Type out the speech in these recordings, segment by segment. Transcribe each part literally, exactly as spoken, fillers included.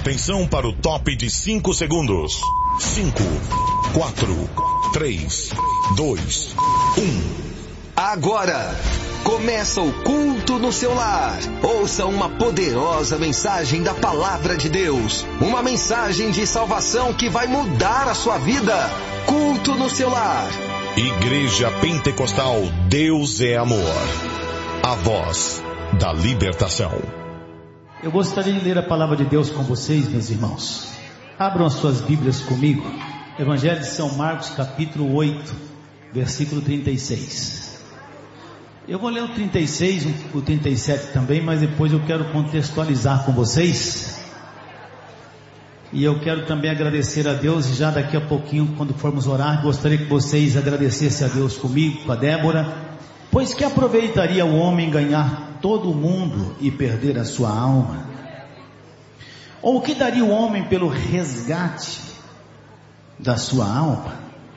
Atenção para o top de cinco segundos. cinco, quatro, três, dois, um. Agora começa o culto no seu lar. Ouça uma poderosa mensagem da palavra de Deus. Uma mensagem de salvação que vai mudar a sua vida. Culto no seu lar. Igreja Pentecostal Deus é Amor. A voz da libertação. Eu gostaria de ler a palavra de Deus com vocês, meus irmãos. Abram as suas Bíblias comigo. Evangelho de São Marcos, capítulo oito, versículo trinta e seis. Eu vou ler o trinta e seis, o trinta e sete também, mas depois eu quero contextualizar com vocês. E eu quero também agradecer a Deus, e já daqui a pouquinho, quando formos orar, gostaria que vocês agradecessem a Deus comigo, com a Débora. Pois que aproveitaria o homem ganhar todo o mundo e perder a sua alma? Ou o que daria o homem pelo resgate da sua alma?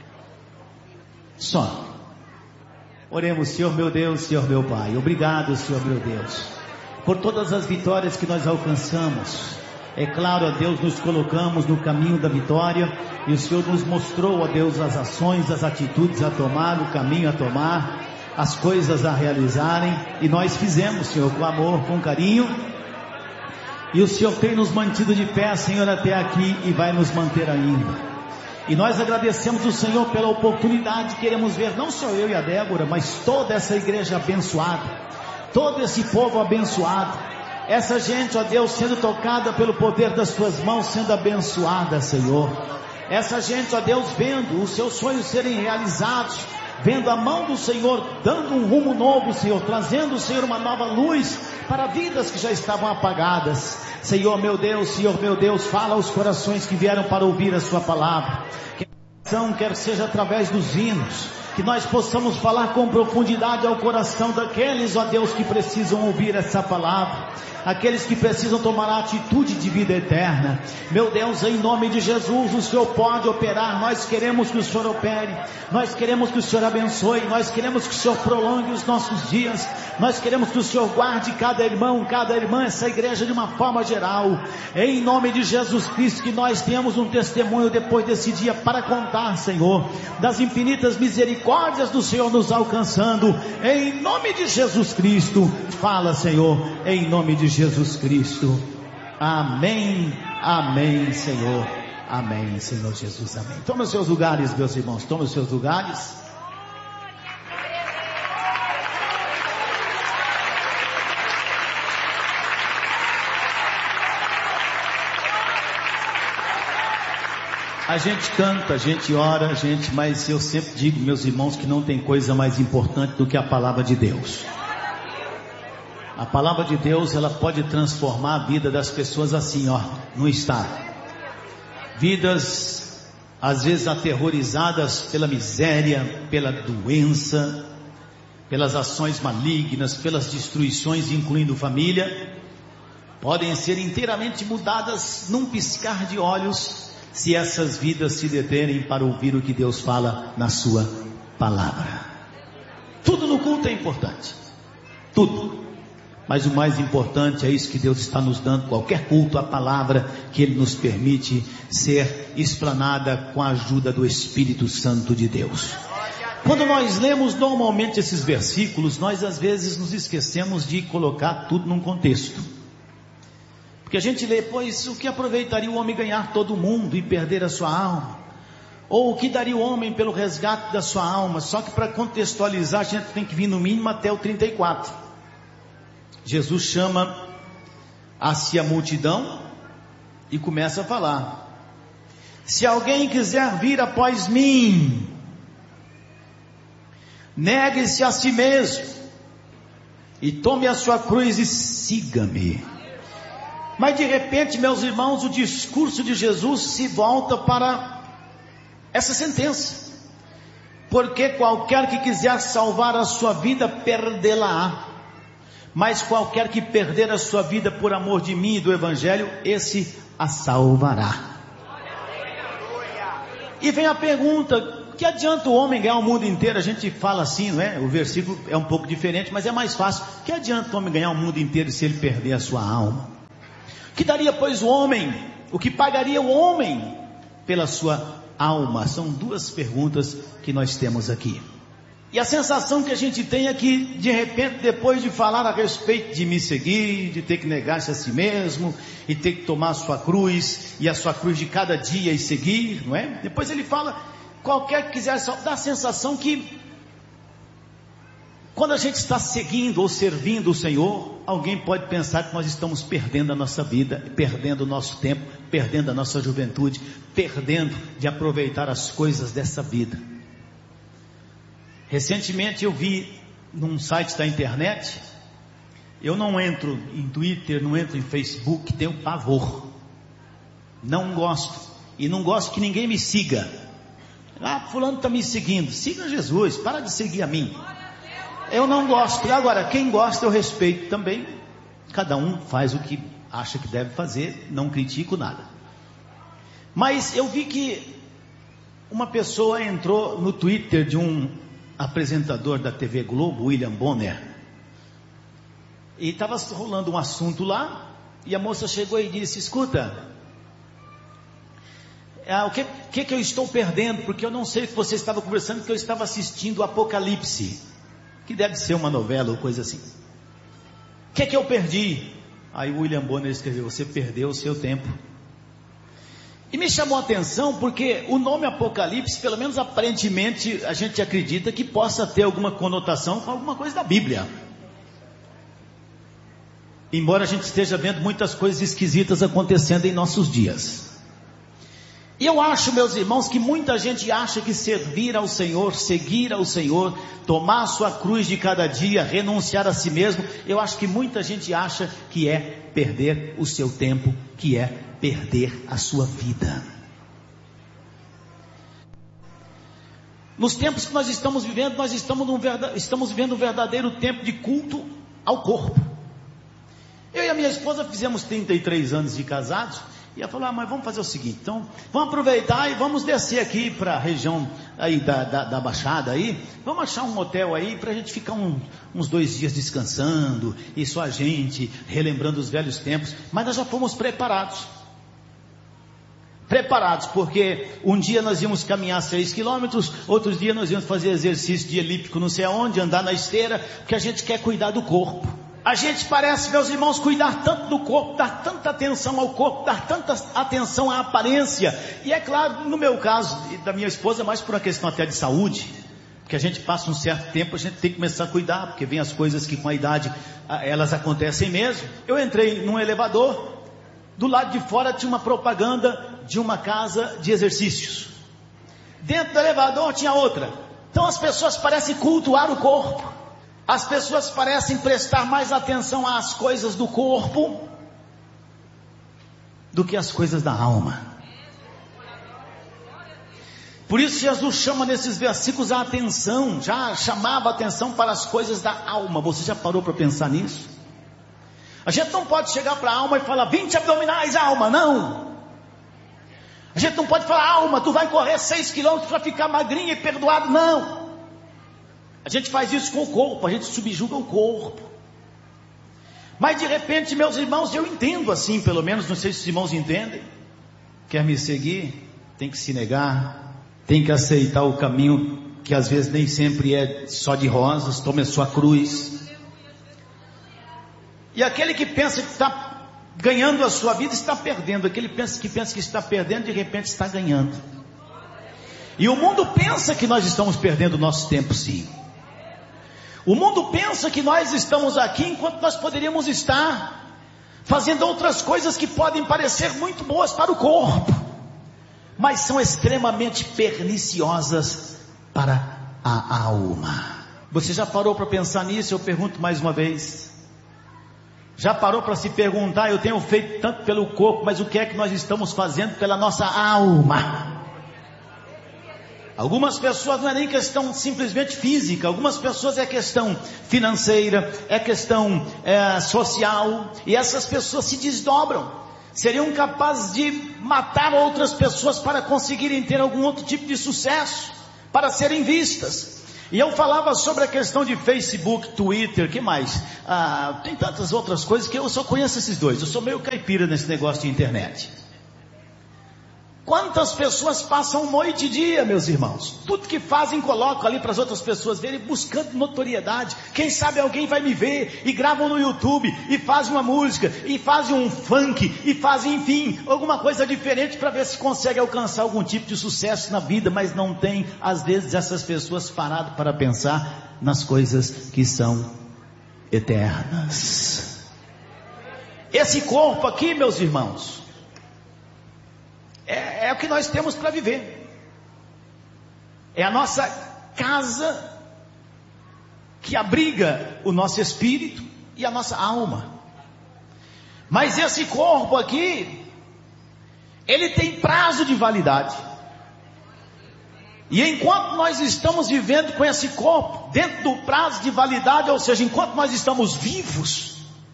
Só. Oremos. Senhor meu Deus, Senhor meu Pai, obrigado, Senhor meu Deus, por todas as vitórias que nós alcançamos. É claro, ó Deus, nos colocamos no caminho da vitória, e o Senhor nos mostrou, ó Deus, as ações, as atitudes a tomar, o caminho a tomar, as coisas a realizarem, e nós fizemos, Senhor, com amor, com carinho, e o Senhor tem nos mantido de pé, Senhor, até aqui, e vai nos manter ainda. E nós agradecemos o Senhor pela oportunidade. Queremos ver não só eu e a Débora, mas toda essa igreja abençoada, todo esse povo abençoado, essa gente, ó Deus, sendo tocada pelo poder das tuas mãos, sendo abençoada, Senhor. Essa gente, ó Deus, vendo os seus sonhos serem realizados, vendo a mão do Senhor dando um rumo novo, Senhor, trazendo, Senhor, uma nova luz para vidas que já estavam apagadas. Senhor meu Deus, Senhor meu Deus, fala aos corações que vieram para ouvir a sua palavra, que quer seja através dos hinos, que nós possamos falar com profundidade ao coração daqueles, ó Deus, que precisam ouvir essa palavra, aqueles que precisam tomar a atitude de vida eterna. Meu Deus, em nome de Jesus, o Senhor pode operar. Nós queremos que o Senhor opere, nós queremos que o Senhor abençoe, nós queremos que o Senhor prolongue os nossos dias, nós queremos que o Senhor guarde cada irmão, cada irmã, essa igreja de uma forma geral, em nome de Jesus Cristo, que nós tenhamos um testemunho depois desse dia para contar, Senhor, das infinitas misericórdias do Senhor nos alcançando, em nome de Jesus Cristo. Fala, Senhor, em nome de Jesus Cristo. Amém, amém, Senhor, amém, Senhor Jesus, amém. Tome os seus lugares, meus irmãos, tome os seus lugares. A gente canta, a gente ora, a gente, mas eu sempre digo, meus irmãos, que não tem coisa mais importante do que a palavra de Deus. A palavra de Deus, ela pode transformar a vida das pessoas assim, ó, no estado. Vidas, às vezes aterrorizadas pela miséria, pela doença, pelas ações malignas, pelas destruições, incluindo família, podem ser inteiramente mudadas num piscar de olhos, se essas vidas se deterem para ouvir o que Deus fala na sua palavra. Tudo no culto é importante, tudo, mas o mais importante é isso que Deus está nos dando, qualquer culto, a palavra que Ele nos permite ser explanada com a ajuda do Espírito Santo de Deus. Quando nós lemos normalmente esses versículos, nós às vezes nos esquecemos de colocar tudo num contexto. Porque a gente lê, pois o que aproveitaria o homem ganhar todo o mundo e perder a sua alma? Ou o que daria o homem pelo resgate da sua alma? Só que para contextualizar, a gente tem que vir no mínimo até o trinta e quatro. Jesus chama a si a multidão e começa a falar: se alguém quiser vir após mim, negue-se a si mesmo e tome a sua cruz e siga-me. Mas de repente, meus irmãos, o discurso de Jesus se volta para essa sentença: porque qualquer que quiser salvar a sua vida, perdê-la-á, mas qualquer que perder a sua vida por amor de mim e do Evangelho, esse a salvará. E vem a pergunta: que adianta o homem ganhar o mundo inteiro? A gente fala assim, não é? O versículo é um pouco diferente, mas é mais fácil. Que adianta o homem ganhar o mundo inteiro se ele perder a sua alma? Que daria, pois, o homem O que pagaria o homem pela sua alma? São duas perguntas que nós temos aqui. E a sensação que a gente tem é que, de repente, depois de falar a respeito de me seguir, de ter que negar-se a si mesmo, e ter que tomar a sua cruz, e a sua cruz de cada dia e seguir, não é? Depois ele fala, qualquer que quiser, dá a sensação que, quando a gente está seguindo ou servindo o Senhor, alguém pode pensar que nós estamos perdendo a nossa vida, perdendo o nosso tempo, perdendo a nossa juventude, perdendo de aproveitar as coisas dessa vida. Recentemente eu vi num site da internet, eu não entro em Twitter, não entro em Facebook, tenho pavor, não gosto, e não gosto que ninguém me siga. Ah, fulano está me seguindo, siga Jesus, para de seguir a mim. Eu não gosto. Agora, quem gosta eu respeito também, cada um faz o que acha que deve fazer, não critico nada. Mas eu vi que uma pessoa entrou no Twitter de um apresentador da T V Globo, William Bonner, e estava rolando um assunto lá, e a moça chegou e disse, escuta, ah, o que, que que eu estou perdendo, porque eu não sei o que você estava conversando, porque eu estava assistindo o Apocalipse, que deve ser uma novela ou coisa assim. O que que eu perdi? Aí o William Bonner escreveu, você perdeu o seu tempo. E me chamou a atenção porque o nome Apocalipse, pelo menos aparentemente, a gente acredita que possa ter alguma conotação com alguma coisa da Bíblia. Embora a gente esteja vendo muitas coisas esquisitas acontecendo em nossos dias. E eu acho, meus irmãos, que muita gente acha que servir ao Senhor, seguir ao Senhor, tomar a sua cruz de cada dia, renunciar a si mesmo, eu acho que muita gente acha que é perder o seu tempo, que é perder a sua vida. Nos tempos que nós estamos vivendo, nós estamos, num verda, estamos vivendo um verdadeiro tempo de culto ao corpo. Eu e a minha esposa fizemos trinta e três anos de casados, e ela falou, ah, mas vamos fazer o seguinte, então, vamos aproveitar e vamos descer aqui para a região aí da, da, da Baixada aí, vamos achar um hotel aí para a gente ficar um, uns dois dias descansando, e só a gente, relembrando os velhos tempos, mas nós já fomos preparados. Preparados, porque um dia nós íamos caminhar seis quilômetros, outro dia nós íamos fazer exercício de elíptico não sei aonde, andar na esteira, porque a gente quer cuidar do corpo. A gente parece, meus irmãos, cuidar tanto do corpo, dar tanta atenção ao corpo, dar tanta atenção à aparência. E é claro, no meu caso e da minha esposa, mais por uma questão até de saúde, porque a gente passa um certo tempo, a gente tem que começar a cuidar, porque vem as coisas que com a idade elas acontecem mesmo. Eu entrei num elevador, do lado de fora tinha uma propaganda de uma casa de exercícios. Dentro do elevador tinha outra. Então as pessoas parecem cultuar o corpo. As pessoas parecem prestar mais atenção às coisas do corpo do que às coisas da alma. Por isso Jesus chama nesses versículos a atenção, já chamava a atenção para as coisas da alma. Você já parou para pensar nisso? A gente não pode chegar para a alma e falar, vinte abdominais, alma, não. A gente não pode falar, alma, tu vai correr seis quilômetros para ficar magrinha e perdoado, não. A gente faz isso com o corpo, a gente subjuga o corpo. Mas de repente, meus irmãos, eu entendo assim, pelo menos, não sei se os irmãos entendem. Quer me seguir? Tem que se negar, tem que aceitar o caminho que às vezes nem sempre é só de rosas, tome a sua cruz. E aquele que pensa que está ganhando a sua vida, está perdendo. Aquele que pensa que pensa que está perdendo, de repente está ganhando. E o mundo pensa que nós estamos perdendo o nosso tempo, sim. O mundo pensa que nós estamos aqui enquanto nós poderíamos estar fazendo outras coisas que podem parecer muito boas para o corpo, mas são extremamente perniciosas para a alma. Você já parou para pensar nisso? Eu pergunto mais uma vez. Já parou para se perguntar, eu tenho feito tanto pelo corpo, mas o que é que nós estamos fazendo pela nossa alma? Algumas pessoas não é nem questão simplesmente física, algumas pessoas é questão financeira, é questão é, social, e essas pessoas se desdobram, seriam capazes de matar outras pessoas para conseguirem ter algum outro tipo de sucesso, para serem vistas. E eu falava sobre a questão de Facebook, Twitter, que mais? Ah, tem tantas outras coisas que eu só conheço esses dois, eu sou meio caipira nesse negócio de internet. Quantas pessoas passam noite e dia, meus irmãos? Tudo que fazem colocam ali para as outras pessoas verem, buscando notoriedade. Quem sabe alguém vai me ver, e gravam no YouTube, e fazem uma música, e fazem um funk, e fazem, enfim, alguma coisa diferente para ver se consegue alcançar algum tipo de sucesso na vida, mas não tem, às vezes, essas pessoas parado para pensar nas coisas que são eternas. Esse corpo aqui, meus irmãos, É, é o que nós temos para viver. É a nossa casa que abriga o nosso espírito e a nossa alma. Mas esse corpo aqui, ele tem prazo de validade. E enquanto nós estamos vivendo com esse corpo dentro do prazo de validade, ou seja, enquanto nós estamos vivos,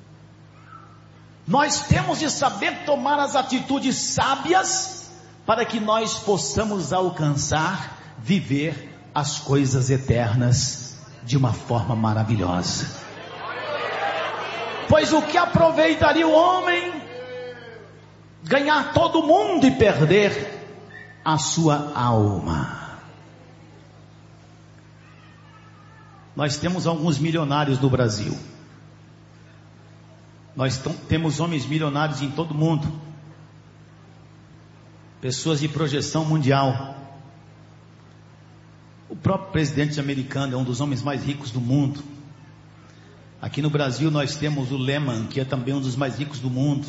nós temos de saber tomar as atitudes sábias para que nós possamos alcançar, viver as coisas eternas de uma forma maravilhosa. Pois o que aproveitaria o homem ganhar todo mundo e perder a sua alma? Nós temos alguns milionários no Brasil. Nós temos homens milionários em todo o mundo. Pessoas de projeção mundial. O próprio presidente americano é um dos homens mais ricos do mundo. Aqui no Brasil nós temos o Lehman, que é também um dos mais ricos do mundo.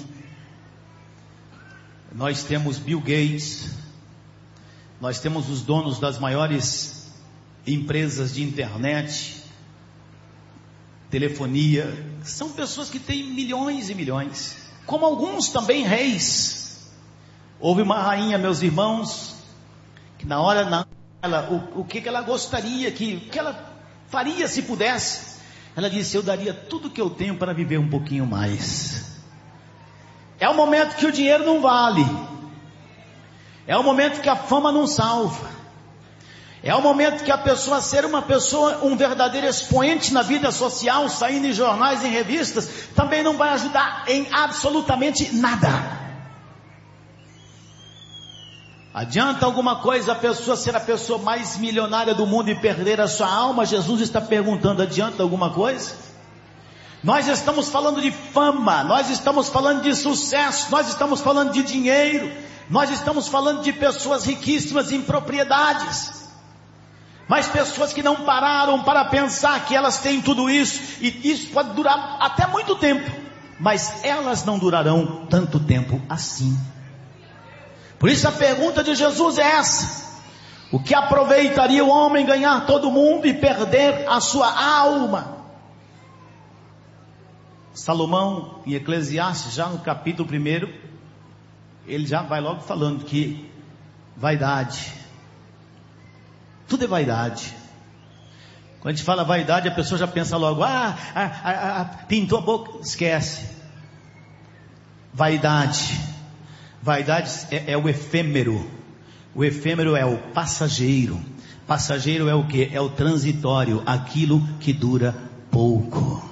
Nós temos Bill Gates. Nós temos os donos das maiores empresas de internet, telefonia. São pessoas que têm milhões e milhões, como alguns também reis. Houve uma rainha, meus irmãos, que na hora, na, ela, o, o que, que ela gostaria, que, que ela faria se pudesse? Ela disse: eu daria tudo que eu tenho para viver um pouquinho mais. É o momento que o dinheiro não vale. É o momento que a fama não salva. É o momento que a pessoa ser uma pessoa, um verdadeiro expoente na vida social, saindo em jornais, em revistas, também não vai ajudar em absolutamente nada. Adianta alguma coisa a pessoa ser a pessoa mais milionária do mundo e perder a sua alma? Jesus está perguntando: adianta alguma coisa? Nós estamos falando de fama, nós estamos falando de sucesso, nós estamos falando de dinheiro, nós estamos falando de pessoas riquíssimas em propriedades. Mas pessoas que não pararam para pensar que elas têm tudo isso, e isso pode durar até muito tempo, mas elas não durarão tanto tempo assim. Por isso a pergunta de Jesus é essa: o que aproveitaria o homem ganhar todo mundo e perder a sua alma? Salomão, em Eclesiastes, já no capítulo primeiro, ele já vai logo falando que vaidade, tudo é vaidade. Quando a gente fala vaidade, a pessoa já pensa logo: ah, ah, ah, ah pintou a boca. Esquece. Vaidade. Vaidade é, é o efêmero. O efêmero é o passageiro. Passageiro é o que? É o transitório, aquilo que dura pouco.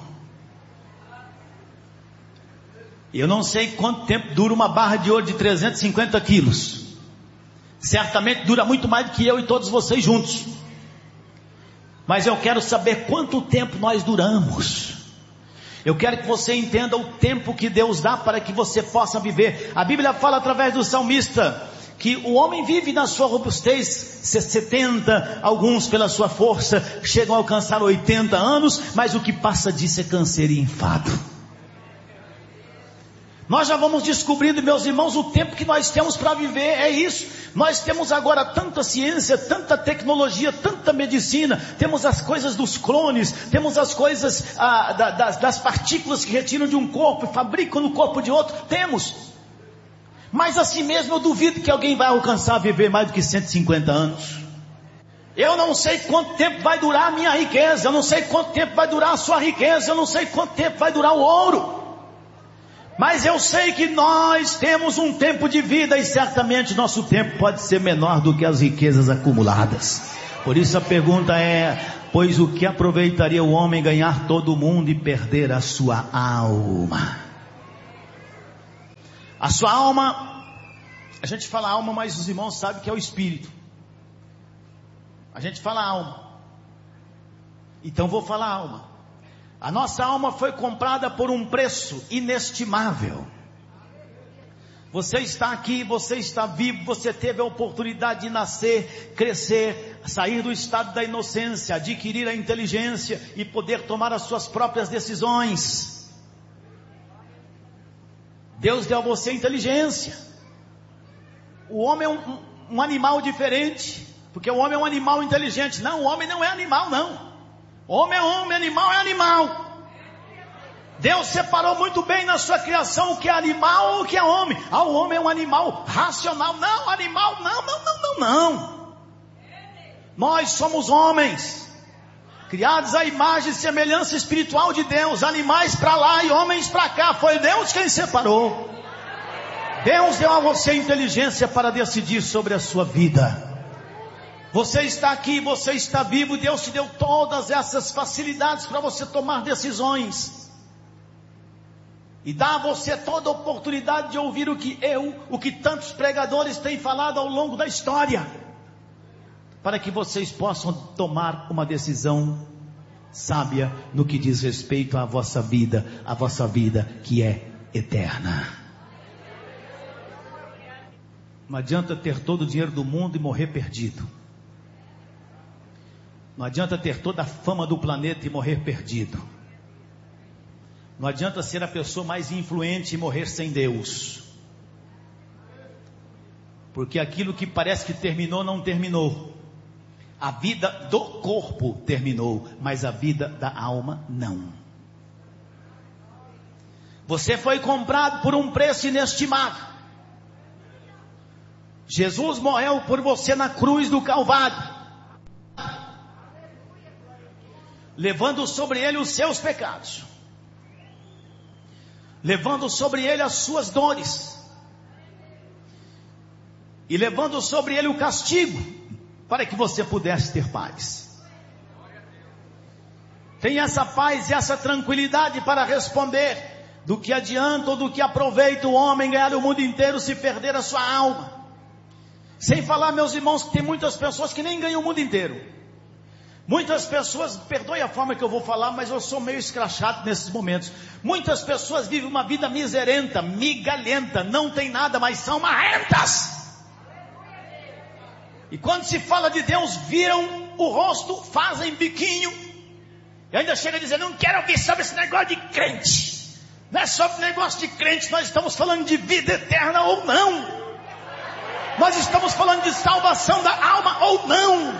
Eu não sei quanto tempo dura uma barra de ouro de trezentos e cinquenta quilos. Certamente dura muito mais do que eu e todos vocês juntos. Mas eu quero saber quanto tempo nós duramos. Eu quero que você entenda o tempo que Deus dá para que você possa viver. A Bíblia fala através do salmista que o homem vive na sua robustez setenta, alguns pela sua força chegam a alcançar oitenta anos, mas o que passa disso é canseiro e enfado. Nós já vamos descobrindo, meus irmãos, o tempo que nós temos para viver, é isso. Nós temos agora tanta ciência, tanta tecnologia, tanta medicina, temos as coisas dos clones, temos as coisas ah, da, das, das partículas que retiram de um corpo e fabricam no corpo de outro, temos. Mas assim mesmo eu duvido que alguém vai alcançar a viver mais do que cento e cinquenta anos. Eu não sei quanto tempo vai durar a minha riqueza, eu não sei quanto tempo vai durar a sua riqueza, eu não sei quanto tempo vai durar o ouro. Mas eu sei que nós temos um tempo de vida e certamente nosso tempo pode ser menor do que as riquezas acumuladas. Por isso a pergunta é: pois o que aproveitaria o homem ganhar todo o mundo e perder a sua alma? A sua alma A gente fala alma, mas os irmãos sabem que é o espírito. A gente fala alma. Então vou falar alma. A nossa alma foi comprada por um preço inestimável. Você está aqui, você está vivo, você teve a oportunidade de nascer, crescer, sair do estado da inocência, adquirir a inteligência e poder tomar as suas próprias decisões. Deus deu a você inteligência. O homem é um, um animal diferente, porque o homem é um animal inteligente. Não, o homem não é animal, não. Homem é homem, animal é animal. Deus separou muito bem na sua criação o que é animal ou o que é homem. Ah, o homem é um animal racional. Não, animal não, não, não, não, não. Nós somos homens, criados à imagem e semelhança espiritual de Deus. Animais para lá e homens para cá. Foi Deus quem separou. Deus deu a você inteligência para decidir sobre a sua vida. Você está aqui, você está vivo. Deus te deu todas essas facilidades para você tomar decisões. E dá a você toda a oportunidade de ouvir o que eu, o que tantos pregadores têm falado ao longo da história, para que vocês possam tomar uma decisão sábia no que diz respeito à vossa vida, a vossa vida que é eterna. Não adianta ter todo o dinheiro do mundo e morrer perdido. Não adianta ter toda a fama do planeta e morrer perdido. Não adianta ser a pessoa mais influente e morrer sem Deus. Porque aquilo que parece que terminou, não terminou. A vida do corpo terminou, mas a vida da alma não. Você foi comprado por um preço inestimável. Jesus morreu por você na cruz do Calvário, levando sobre ele os seus pecados, levando sobre ele as suas dores, e levando sobre ele o castigo, para que você pudesse ter paz. Tenha essa paz e essa tranquilidade para responder: do que adianta ou do que aproveita o homem ganhar o mundo inteiro se perder a sua alma? Sem falar, meus irmãos, que tem muitas pessoas que nem ganham o mundo inteiro. Muitas pessoas, perdoe a forma que eu vou falar, mas eu sou meio escrachado nesses momentos. Muitas pessoas vivem uma vida miserenta, migalhenta, não tem nada, mas são marrentas. E quando se fala de Deus, viram o rosto, fazem biquinho, e ainda chega a dizer: não quero ouvir sobre esse negócio de crente. Não é sobre negócio de crente, nós estamos falando de vida eterna ou não. Nós estamos falando de salvação da alma ou não.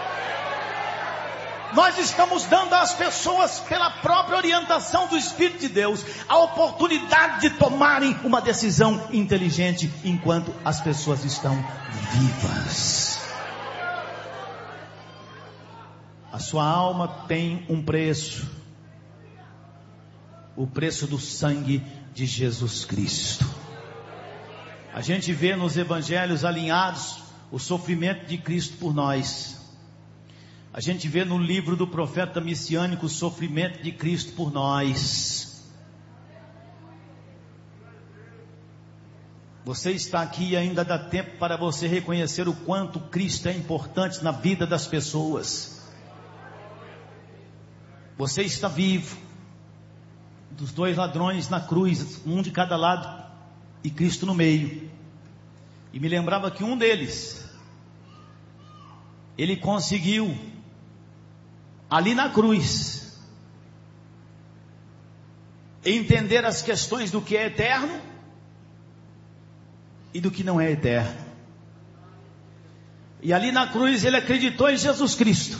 Nós estamos dando às pessoas, pela própria orientação do Espírito de Deus, a oportunidade de tomarem uma decisão inteligente enquanto as pessoas estão vivas. A sua alma tem um preço, o preço do sangue de Jesus Cristo. A gente vê nos evangelhos alinhados o sofrimento de Cristo por nós. A gente vê no livro do profeta messiânico o sofrimento de Cristo por nós. Você está aqui e ainda dá tempo para você reconhecer o quanto Cristo é importante na vida das pessoas. Você está vivo. Dos dois ladrões na cruz, um de cada lado e Cristo no meio. E me lembrava que um deles, ele conseguiu, ali na cruz, entender as questões do que é eterno e do que não é eterno. E ali na cruz ele acreditou em Jesus Cristo.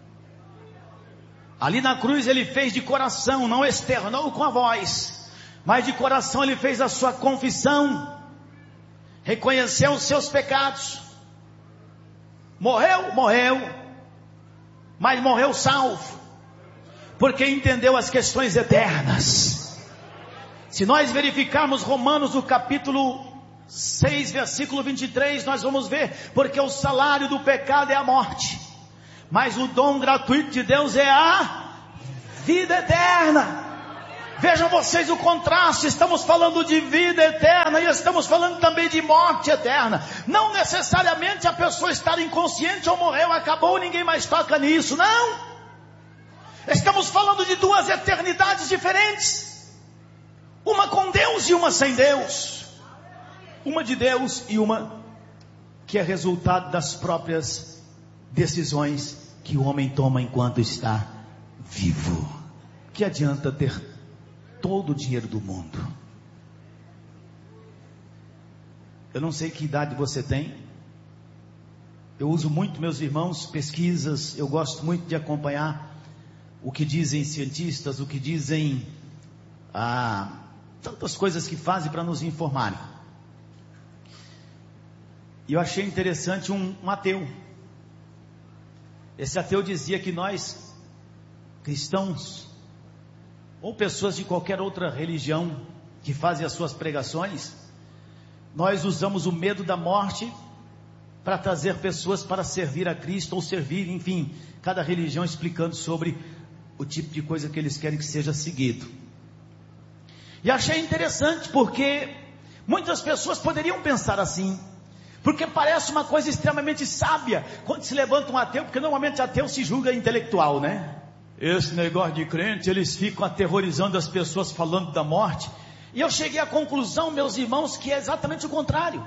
Ali na cruz ele fez de coração, não externou com a voz, mas de coração ele fez a sua confissão, reconheceu os seus pecados, morreu, morreu, mas morreu salvo, porque entendeu as questões eternas. Se nós verificarmos Romanos, o capítulo seis, versículo vinte e três, nós vamos ver: porque o salário do pecado é a morte, mas o dom gratuito de Deus é a vida eterna. Vejam vocês o contraste, estamos falando de vida eterna e estamos falando também de morte eterna. Não necessariamente a pessoa estar inconsciente ou morreu, acabou, ninguém mais toca nisso, não. Estamos falando de duas eternidades diferentes. Uma com Deus e uma sem Deus. Uma de Deus e uma que é resultado das próprias decisões que o homem toma enquanto está vivo. Que adianta ter todo o dinheiro do mundo? Eu não sei que idade você tem. Eu uso muito, meus irmãos, pesquisas. Eu gosto muito de acompanhar o que dizem cientistas, o que dizem ah, tantas coisas que fazem para nos informarem. E eu achei interessante um, um ateu. Esse ateu dizia que nós, cristãos, ou pessoas de qualquer outra religião que fazem as suas pregações, nós usamos o medo da morte para trazer pessoas para servir a Cristo ou servir, enfim, cada religião explicando sobre o tipo de coisa que eles querem que seja seguido. E achei interessante porque muitas pessoas poderiam pensar assim, porque parece uma coisa extremamente sábia quando se levanta um ateu, porque normalmente ateu se julga intelectual, né? Esse negócio de crente, eles ficam aterrorizando as pessoas falando da morte. E eu cheguei à conclusão, meus irmãos, que é exatamente o contrário.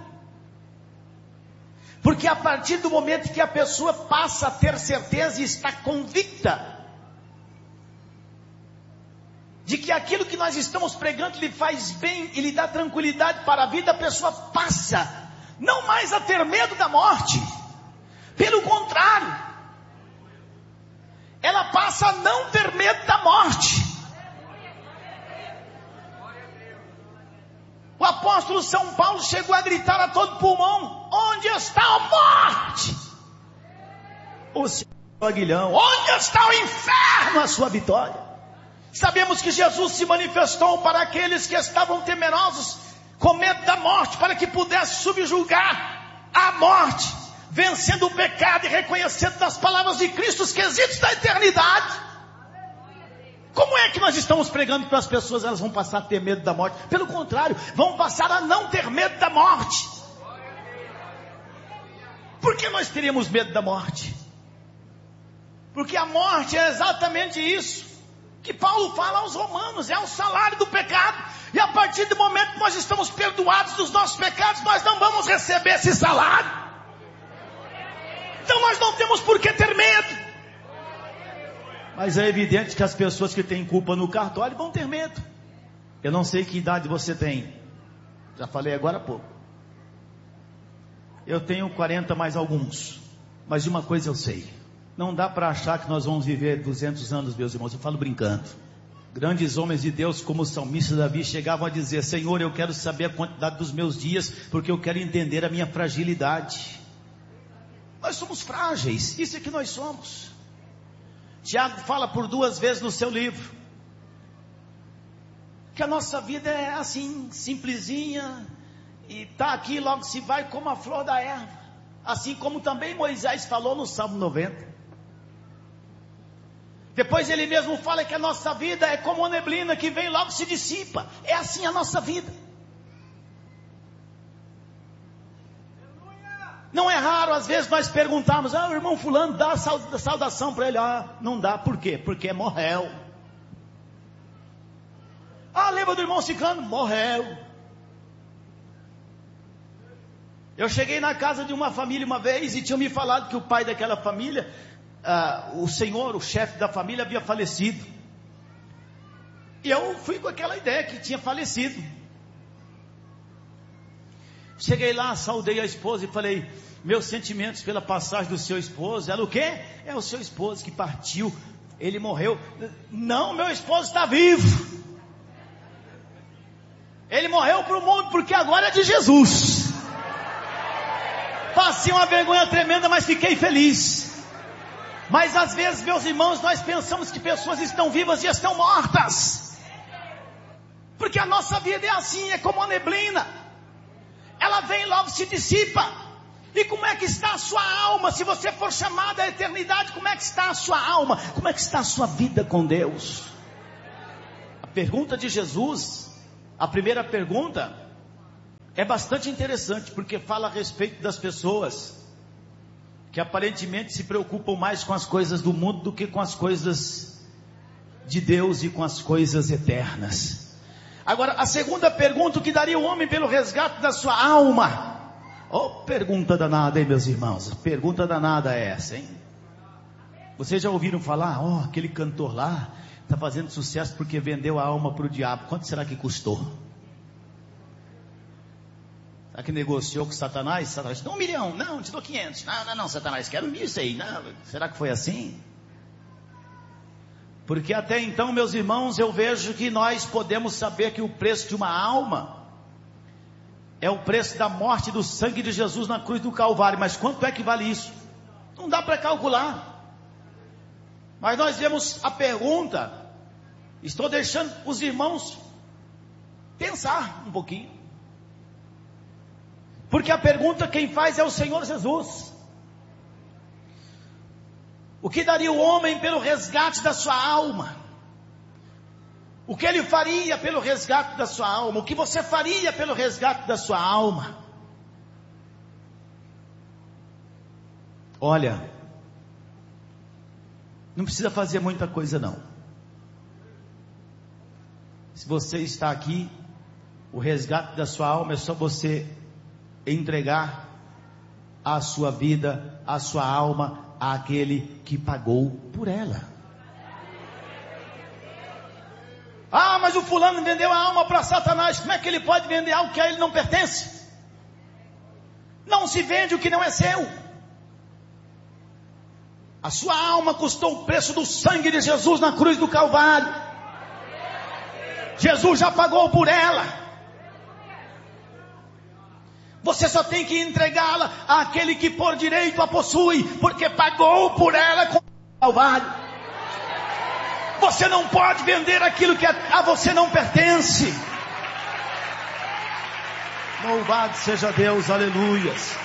Porque a partir do momento que a pessoa passa a ter certeza e está convicta de que aquilo que nós estamos pregando lhe faz bem e lhe dá tranquilidade para a vida, a pessoa passa não mais a ter medo da morte. Pelo contrário, ela passa a não ter medo da morte. O apóstolo São Paulo chegou a gritar a todo pulmão: onde está a morte? O seu aguilhão, onde está o inferno, a sua vitória? Sabemos que Jesus se manifestou para aqueles que estavam temerosos, com medo da morte, para que pudesse subjugar a morte, vencendo o pecado e reconhecendo nas palavras de Cristo os quesitos da eternidade. Como é que nós estamos pregando para as pessoas? Elas vão passar a ter medo da morte. Pelo contrário, vão passar a não ter medo da morte. Por que nós teríamos medo da morte? Porque a morte é exatamente isso que Paulo fala aos romanos, é o salário do pecado. E a partir do momento que nós estamos perdoados dos nossos pecados, nós não vamos receber esse salário. Então nós não temos por que ter medo. Mas é evidente que as pessoas que têm culpa no cartório vão ter medo. Eu não sei que idade você tem. Já falei agora há pouco. Eu tenho quarenta mais alguns. Mas de uma coisa eu sei: não dá para achar que nós vamos viver duzentos anos, meus irmãos. Eu falo brincando. Grandes homens de Deus, como o salmista Davi, chegavam a dizer: Senhor, eu quero saber a quantidade dos meus dias, porque eu quero entender a minha fragilidade. Nós somos frágeis, isso é que nós somos. Tiago fala por duas vezes no seu livro que a nossa vida é assim, simplesinha, e está aqui, logo se vai, como a flor da erva. Assim como também Moisés falou no Salmo noventa. Depois ele mesmo fala que a nossa vida é como a neblina que vem e logo se dissipa. É assim a nossa vida. Não é raro, às vezes, nós perguntarmos: ah, o irmão fulano, dá a saudação para ele. Ah, não dá, por quê? Porque morreu. Ah, lembra do irmão ciclano? Morreu. Eu cheguei na casa de uma família uma vez e tinham me falado que o pai daquela família, ah, o senhor, o chefe da família, havia falecido. E eu fui com aquela ideia que tinha falecido. Cheguei lá, saudei a esposa e falei: meus sentimentos pela passagem do seu esposo. Ela: o quê? É o seu esposo que partiu, ele morreu. Não, meu esposo está vivo. Ele morreu para o mundo, porque agora é de Jesus. Passei uma vergonha tremenda, mas fiquei feliz. Mas às vezes, meus irmãos, nós pensamos que pessoas estão vivas e estão mortas, porque a nossa vida é assim, é como a neblina. Ela vem e logo se dissipa. E como é que está a sua alma? Se você for chamado à eternidade, como é que está a sua alma? Como é que está a sua vida com Deus? pergunta de Jesus, a primeira pergunta, é bastante interessante, porque fala a respeito das pessoas que aparentemente se preocupam mais com as coisas do mundo do que com as coisas de Deus e com as coisas eternas. Agora, a segunda pergunta, o que daria o homem pelo resgate da sua alma? Oh, pergunta danada, hein, meus irmãos? Pergunta danada é essa, hein? Vocês já ouviram falar, ó, oh, aquele cantor lá está fazendo sucesso porque vendeu a alma para o diabo. Quanto será que custou? Será que negociou com Satanás? Satanás disse, um milhão, não, te dou quinhentos. Não, não, não, Satanás, quero mil e seis. Não, será que foi assim? Porque até então, meus irmãos, eu vejo que nós podemos saber que o preço de uma alma é o preço da morte do sangue de Jesus na cruz do Calvário. Mas quanto é que vale isso? Não dá para calcular. Mas nós vemos a pergunta, estou deixando os irmãos pensar um pouquinho. Porque a pergunta quem faz é o Senhor Jesus. O que daria o homem pelo resgate da sua alma? O que ele faria pelo resgate da sua alma? O que você faria pelo resgate da sua alma? Olha, não precisa fazer muita coisa não. Se você está aqui, o resgate da sua alma é só você entregar a sua vida, a sua alma àquele que pagou por ela. Ah, mas o fulano vendeu a alma para Satanás. Como é que ele pode vender algo que a ele não pertence? Não se vende o que não é seu. A sua alma custou o preço do sangue de Jesus na cruz do Calvário. Jesus já pagou por ela. Você só tem que entregá-la àquele que por direito a possui, porque pagou por ela com o Calvário. Você não pode vender aquilo que a você não pertence. Louvado seja Deus, aleluias.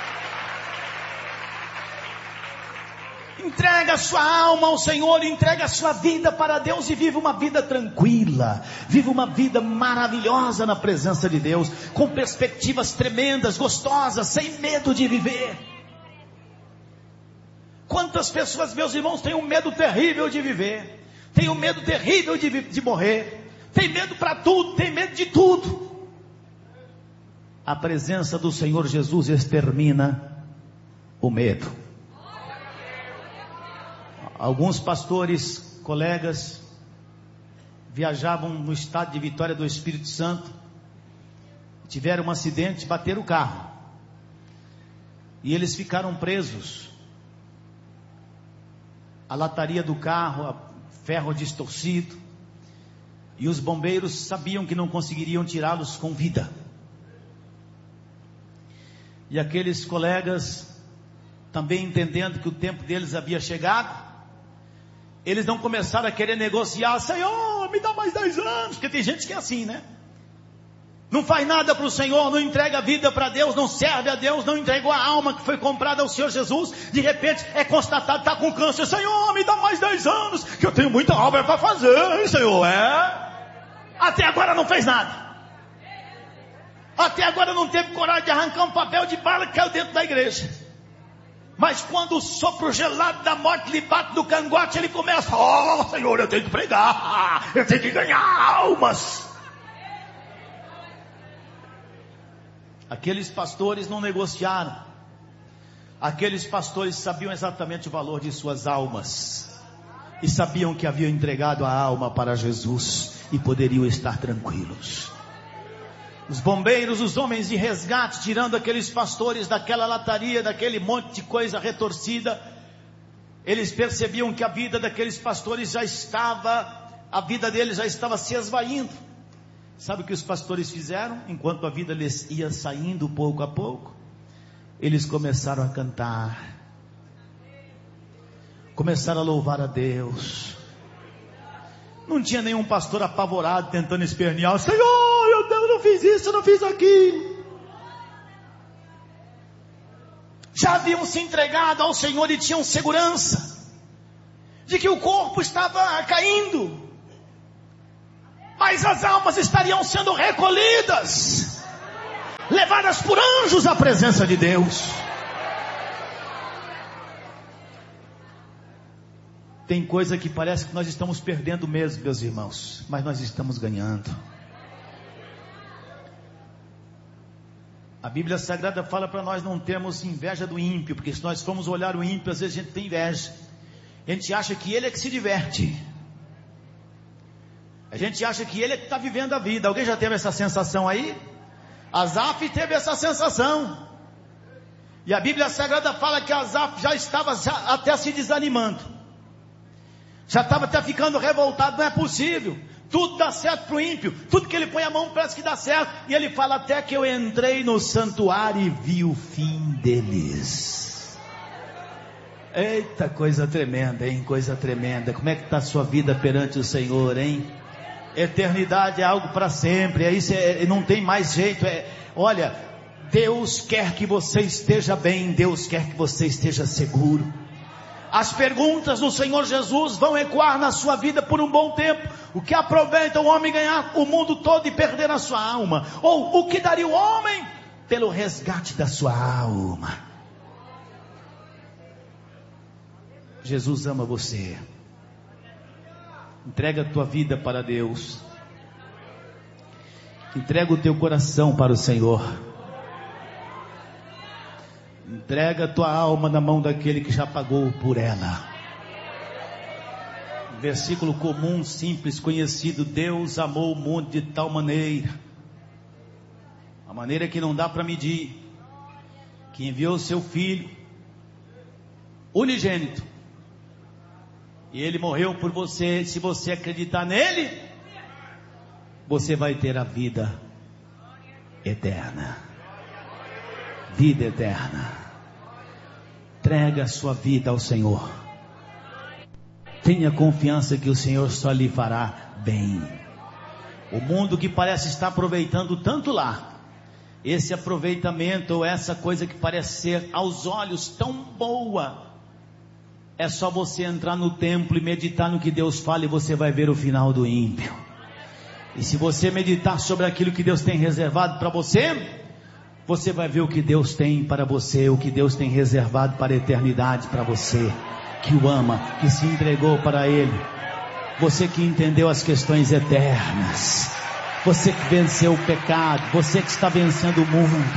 Entrega a sua alma ao Senhor, entrega a sua vida para Deus e vive uma vida tranquila, vive uma vida maravilhosa na presença de Deus, com perspectivas tremendas, gostosas, sem medo de viver. Quantas pessoas, meus irmãos, têm um medo terrível de viver, têm um medo terrível de, de morrer, têm medo para tudo, têm medo de tudo. A presença do Senhor Jesus extermina o medo. Alguns pastores, colegas, viajavam no estado de Vitória do Espírito Santo, tiveram um acidente, bateram o carro, e eles ficaram presos. A lataria do carro, a ferro distorcido, e os bombeiros sabiam que não conseguiriam tirá-los com vida. E aqueles colegas, também entendendo que o tempo deles havia chegado, eles não começaram a querer negociar, Senhor, me dá mais dez anos, porque tem gente que é assim, né? Não faz nada para o Senhor, não entrega a vida para Deus, não serve a Deus, não entregou a alma que foi comprada ao Senhor Jesus, de repente é constatado, está com câncer, Senhor, me dá mais dez anos, que eu tenho muita obra para fazer, hein, Senhor, é? Até agora não fez nada, até agora não teve coragem de arrancar um papel de bala que caiu dentro da igreja. Mas quando o sopro gelado da morte lhe bate no cangote, ele começa, oh Senhor, eu tenho que pregar, eu tenho que ganhar almas. Aqueles pastores não negociaram. Aqueles pastores sabiam exatamente o valor de suas almas, e sabiam que haviam entregado a alma para Jesus, e poderiam estar tranquilos. Os bombeiros, os homens de resgate, tirando aqueles pastores daquela lataria, daquele monte de coisa retorcida, eles percebiam que a vida daqueles pastores já estava, a vida deles já estava se esvaindo. Sabe o que os pastores fizeram? Enquanto a vida lhes ia saindo pouco a pouco, eles começaram a cantar, começaram a louvar a Deus. Não tinha nenhum pastor apavorado tentando espernear, Senhor, meu Deus, eu não fiz isso, eu não fiz aquilo. Já haviam se entregado ao Senhor e tinham segurança de que o corpo estava caindo. mas as almas estariam sendo recolhidas, levadas por anjos à presença de Deus. Tem coisa que parece que nós estamos perdendo mesmo, meus irmãos, mas nós estamos ganhando. A Bíblia Sagrada fala para nós não termos inveja do ímpio, porque se nós formos olhar o ímpio, às vezes a gente tem inveja. A gente acha que ele é que se diverte. A gente acha que ele é que está vivendo a vida. Alguém já teve essa sensação aí? Asaf teve essa sensação. E a Bíblia Sagrada fala que Asaf já estava já até se desanimando. Já estava até ficando revoltado. Não é possível. Tudo dá certo para o ímpio. Tudo que ele põe a mão parece que dá certo. E ele fala: até que eu entrei no santuário e vi o fim deles. Eita, coisa tremenda, hein? Coisa tremenda. Como é que está a sua vida perante o Senhor, hein? Eternidade é algo para sempre. Aí é, não tem mais jeito. É, olha, Deus quer que você esteja bem. Deus quer que você esteja seguro. As perguntas do Senhor Jesus vão ecoar na sua vida por um bom tempo. O que aproveita o homem ganhar o mundo todo e perder a sua alma? Ou o que daria o homem pelo resgate da sua alma? Jesus ama você. Entrega a tua vida para Deus. Entrega o teu coração para o Senhor. Entrega a tua alma na mão daquele que já pagou por ela. Versículo comum, simples, conhecido: Deus amou o mundo de tal maneira, a maneira que não dá para medir, que enviou o seu Filho unigênito, e Ele morreu por você. Se você acreditar nele, você vai ter a vida eterna. Vida eterna. Entrega a sua vida ao Senhor. Tenha confiança que o Senhor só lhe fará bem. O mundo que parece estar aproveitando tanto lá, esse aproveitamento ou essa coisa que parece ser aos olhos tão boa, é só você entrar no templo e meditar no que Deus fala, e você vai ver o final do ímpio. E se você meditar sobre aquilo que Deus tem reservado para você, você vai ver o que Deus tem para você, o que Deus tem reservado para a eternidade para você, que o ama, que se entregou para Ele. Você que entendeu as questões eternas, você que venceu o pecado, você que está vencendo o mundo.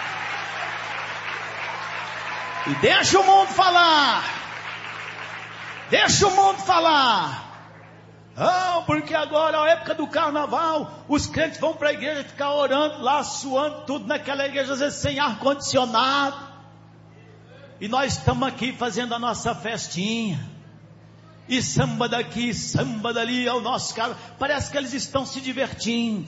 E deixa o mundo falar, deixa o mundo falar. Ah, porque agora é a época do carnaval, os crentes vão para a igreja ficar orando lá, suando tudo naquela igreja, às vezes sem ar-condicionado, e nós estamos aqui fazendo a nossa festinha, e samba daqui, samba dali, é o nosso carro. Parece que eles estão se divertindo,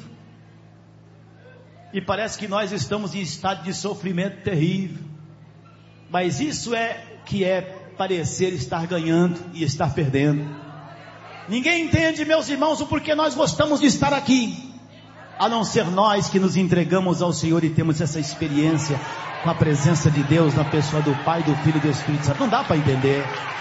e parece que nós estamos em estado de sofrimento terrível, mas isso é que é parecer estar ganhando e estar perdendo. Ninguém entende, meus irmãos, o porquê nós gostamos de estar aqui, a não ser nós que nos entregamos ao Senhor e temos essa experiência com a presença de Deus na pessoa do Pai, do Filho e do Espírito Santo. Não dá para entender.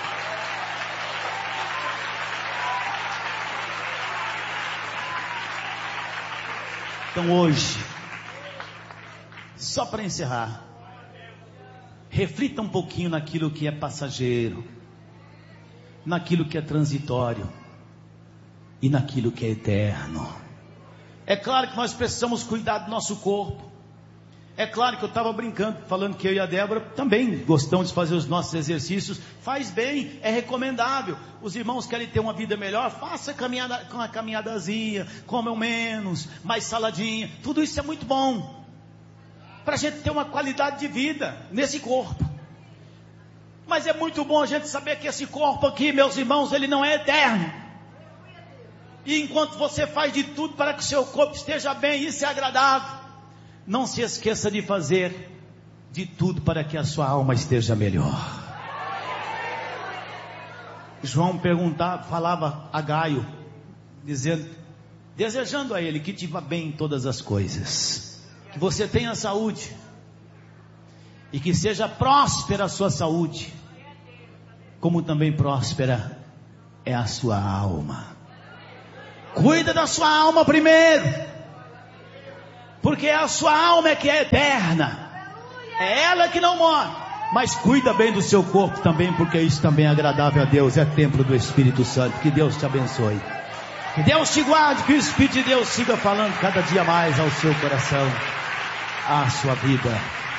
Então hoje, só para encerrar, reflita um pouquinho naquilo que é passageiro, naquilo que é transitório e naquilo que é eterno. É claro que nós precisamos cuidar do nosso corpo. É claro que eu estava brincando, falando que eu e a Débora também gostamos de fazer os nossos exercícios. Faz bem, é recomendável. Os irmãos querem ter uma vida melhor, faça caminhada, uma caminhadazinha, comam menos, mais saladinha. Tudo isso é muito bom, para a gente ter uma qualidade de vida nesse corpo. Mas é muito bom a gente saber que esse corpo aqui, meus irmãos, ele não é eterno. E enquanto você faz de tudo para que o seu corpo esteja bem, isso é agradável, não se esqueça de fazer de tudo para que a sua alma esteja melhor. João perguntava, falava a Gaio, dizendo, desejando a ele que te vá bem em todas as coisas, que você tenha saúde, e que seja próspera a sua saúde, como também próspera é a sua alma. Cuida da sua alma primeiro, porque a sua alma é que é eterna, é ela que não morre. Mas cuida bem do seu corpo também, porque isso também é agradável a Deus, é templo do Espírito Santo. Que Deus te abençoe, que Deus te guarde, que o Espírito de Deus siga falando cada dia mais ao seu coração, à sua vida.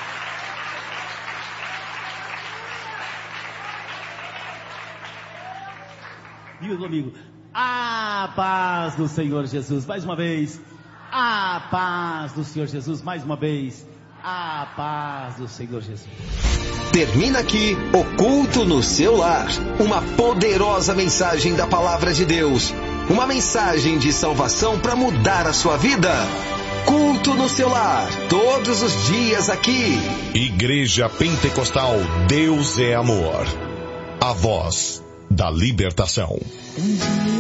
Viu, amigo? A paz do Senhor Jesus, mais uma vez. A paz do Senhor Jesus, mais uma vez. A paz do Senhor Jesus. Termina aqui o culto no seu lar. Uma poderosa mensagem da palavra de Deus. Uma mensagem de salvação para mudar a sua vida. Culto no seu lar, todos os dias aqui. Igreja Pentecostal Deus é Amor. A voz da libertação.